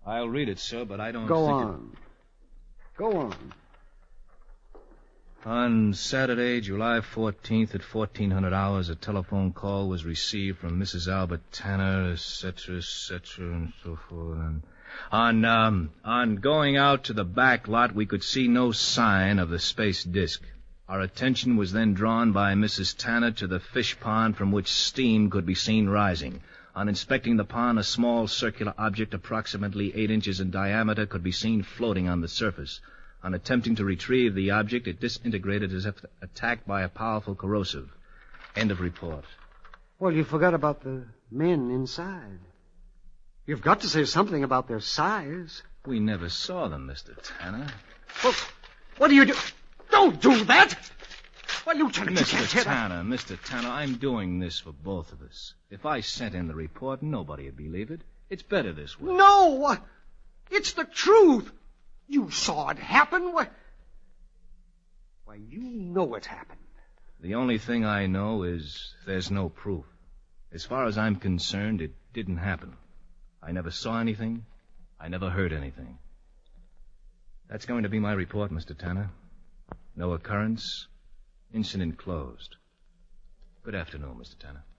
I'll read it, sir, but I don't Go think on. Go on. On Saturday, July 14th at 1400 hours, a telephone call was received from Mrs. Albert Tanner, etc., and so forth. And on going out to the back lot, we could see no sign of the space disc. Our attention was then drawn by Mrs. Tanner to the fish pond from which steam could be seen rising. On inspecting the pond, a small circular object approximately 8 inches in diameter could be seen floating on the surface. On attempting to retrieve the object, it disintegrated as if attacked by a powerful corrosive. End of report. Well, you forgot about the men inside. You've got to say something about their size. We never saw them, Mr. Tanner. Well, what do you do? Don't do that! Well, Lieutenant, you can't say that. Mr. Tanner, I'm doing this for both of us. If I sent in the report, nobody would believe it. It's better this way. No! It's the truth! You saw it happen. Why, you know it happened. The only thing I know is there's no proof. As far as I'm concerned, it didn't happen. I never saw anything. I never heard anything. That's going to be my report, Mr. Tanner. No occurrence. Incident closed. Good afternoon, Mr. Tanner.